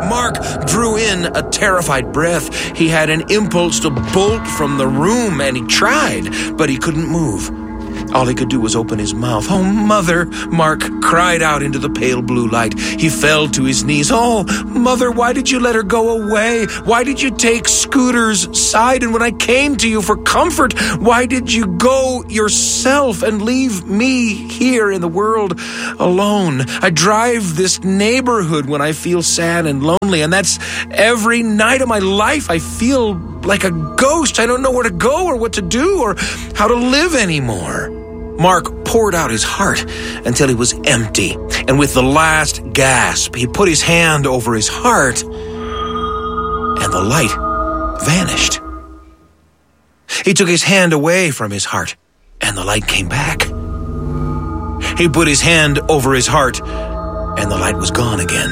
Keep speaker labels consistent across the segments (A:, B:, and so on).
A: Mark drew in a terrified breath. He had an impulse to bolt from the room, and he tried, but he couldn't move. All he could do was open his mouth. "Oh, Mother!" Mark cried out into the pale blue light. He fell to his knees. "Oh, Mother, why did you let her go away? Why did you take Scooter's side? And when I came to you for comfort, why did you go yourself and leave me here in the world alone? I drive this neighborhood when I feel sad and lonely, and that's every night of my life. I feel like a ghost. I don't know where to go or what to do or how to live anymore." Mark poured out his heart until he was empty, and with the last gasp, he put his hand over his heart, and the light vanished. He took his hand away from his heart, and the light came back. He put his hand over his heart, and the light was gone again.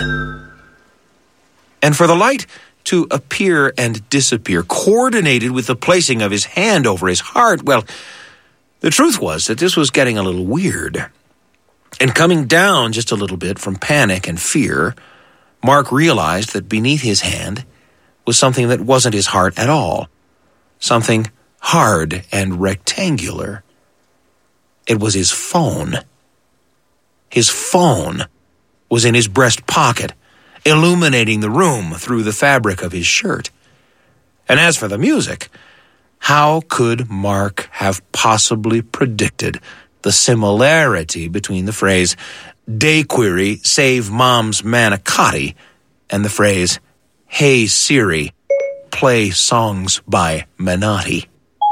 A: And for the light to appear and disappear, coordinated with the placing of his hand over his heart, well, the truth was that this was getting a little weird. And coming down just a little bit from panic and fear, Mark realized that beneath his hand was something that wasn't his heart at all. Something hard and rectangular. It was his phone. His phone was in his breast pocket, illuminating the room through the fabric of his shirt. And as for the music, how could Mark have possibly predicted the similarity between the phrase, "Dayquiri, save Mom's manicotti," and the phrase, "Hey Siri, play songs by Menotti"?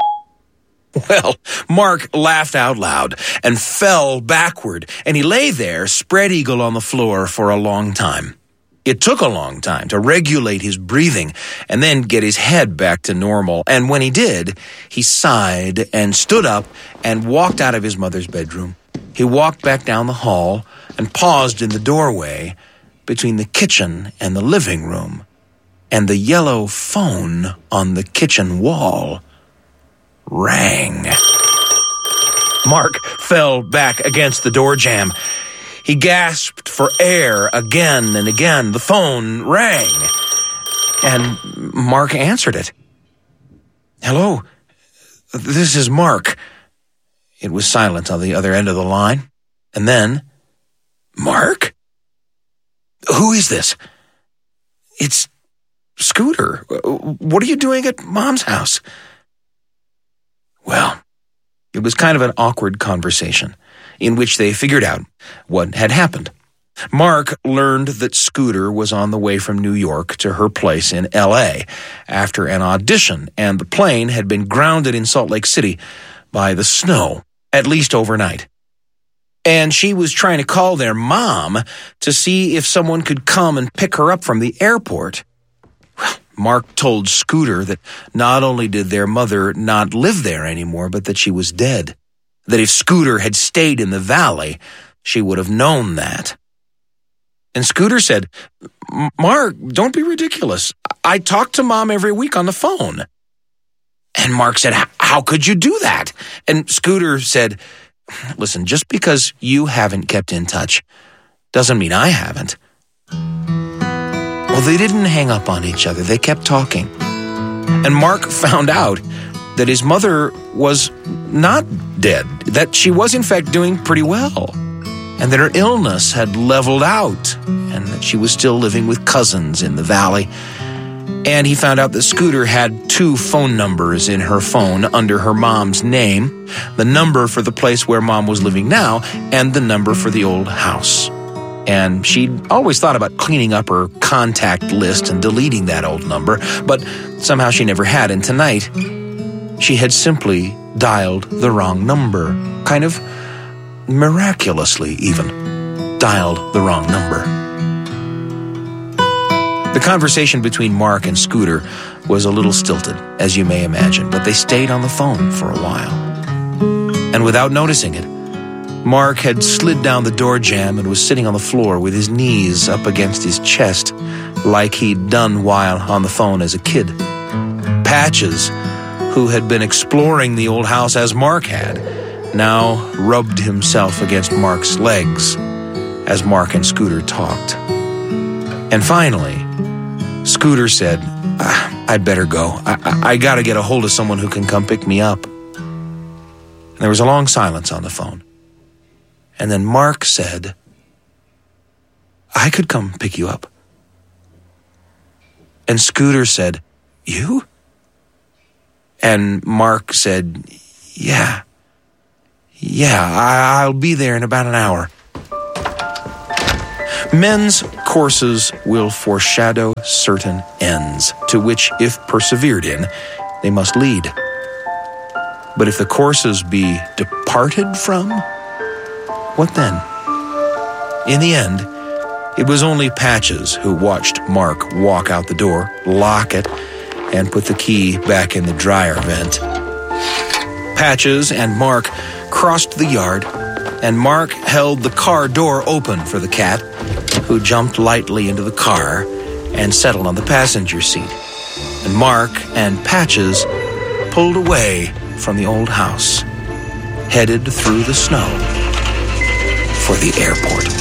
A: Well, Mark laughed out loud and fell backward, and he lay there, spread eagle on the floor for a long time. It took a long time to regulate his breathing and then get his head back to normal. And when he did, he sighed and stood up and walked out of his mother's bedroom. He walked back down the hall and paused in the doorway between the kitchen and the living room. And the yellow phone on the kitchen wall rang. Mark fell back against the door jamb. He gasped for air again and again. The phone rang, and Mark answered it. "Hello, this is Mark." It was silent on the other end of the line. And then, "Mark? Who is this?" "It's Scooter. What are you doing at Mom's house?" Well, it was kind of an awkward conversation in which they figured out what had happened. Mark learned that Scooter was on the way from New York to her place in L.A. after an audition, and the plane had been grounded in Salt Lake City by the snow, at least overnight. And she was trying to call their mom to see if someone could come and pick her up from the airport. Well, Mark told Scooter that not only did their mother not live there anymore, but that she was dead. That if Scooter had stayed in the valley, she would have known that. And Scooter said, "Mark, don't be ridiculous. I talk to Mom every week on the phone." And Mark said, "How could you do that?" And Scooter said, "Listen, just because you haven't kept in touch doesn't mean I haven't." Well, they didn't hang up on each other. They kept talking. And Mark found out that his mother was not dead, that she was in fact doing pretty well, and that her illness had leveled out, and that she was still living with cousins in the valley. And he found out that Scooter had 2 phone numbers in her phone under her mom's name, the number for the place where Mom was living now, and the number for the old house. And she'd always thought about cleaning up her contact list and deleting that old number, but somehow she never had, and tonight she had simply dialed the wrong number, kind of miraculously even, dialed the wrong number. The conversation between Mark and Scooter was a little stilted, as you may imagine, but they stayed on the phone for a while. And without noticing it, Mark had slid down the door jamb and was sitting on the floor with his knees up against his chest, like he'd done while on the phone as a kid. Patches, who had been exploring the old house as Mark had, now rubbed himself against Mark's legs as Mark and Scooter talked. And finally, Scooter said, I'd better go. I gotta get a hold of someone who can come pick me up. And there was a long silence on the phone. And then Mark said, I could come pick you up. And Scooter said, you? And Mark said, yeah, I'll be there in about an hour. Men's courses will foreshadow certain ends, to which, if persevered in, they must lead. But if the courses be departed from, what then? In the end, it was only Patches who watched Mark walk out the door, lock it, and put the key back in the dryer vent. Patches and Mark crossed the yard, and Mark held the car door open for the cat, who jumped lightly into the car and settled on the passenger seat. And Mark and Patches pulled away from the old house, headed through the snow for the airport.